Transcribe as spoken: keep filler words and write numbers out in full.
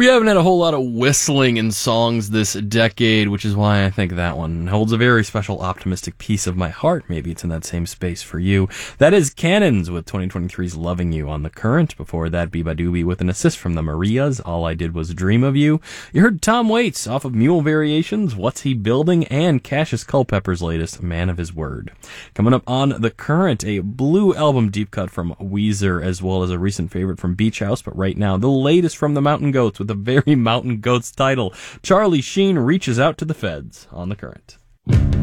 We haven't had a whole lot of whistling in songs this decade, which is why I think that one holds a very special optimistic piece of my heart. Maybe it's in that same space for you. That is Cannons with twenty twenty-three's Loving You on The Current. Before that, Biba Doobie with an assist from the Marias. All I Did Was Dream of You. You heard Tom Waits off of Mule Variations, What's He Building, and Cassius Culpepper's latest, Man of His Word. Coming up on The Current, a Blue Album deep cut from Weezer, as well as a recent favorite from Beach House, but right now, the latest from the Mountain Goats with a very Mountain Goats title. Charlie Sheen Reaches Out to the Feds on The Current.